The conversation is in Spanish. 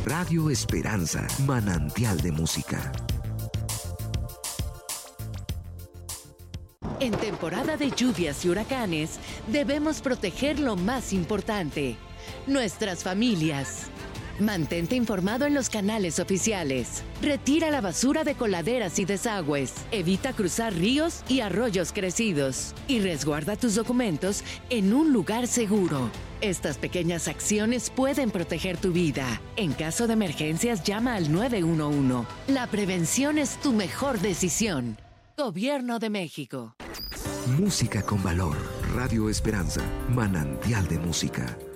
Radio Esperanza, manantial de música. En temporada de lluvias y huracanes, debemos proteger lo más importante, nuestras familias. Mantente informado en los canales oficiales. Retira la basura de coladeras y desagües. Evita cruzar ríos y arroyos crecidos. Y resguarda tus documentos en un lugar seguro. Estas pequeñas acciones pueden proteger tu vida. En caso de emergencias, llama al 911. La prevención es tu mejor decisión. Gobierno de México. Música con valor. Radio Esperanza, manantial de música.